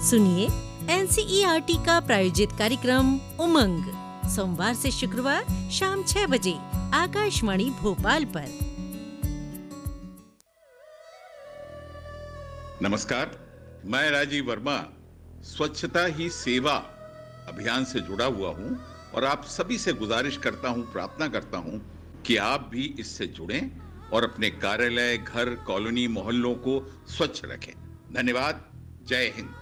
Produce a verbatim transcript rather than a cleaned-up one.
सुनिए एनसीईआरटी का प्रायोजित कार्यक्रम उमंग सोमवार से शुक्रवार शाम छह बजे आकाशवाणी भोपाल पर। नमस्कार, मैं राजीव वर्मा स्वच्छता ही सेवा अभियान से जुड़ा हुआ हूं और आप सभी से गुजारिश करता हूं, प्रार्थना करता हूं कि आप भी इससे जुड़ें और अपने कार्यालय, घर, कॉलोनी, मोहल्लों को स्वच्छ रखें। धन्यवाद। जय हिंद।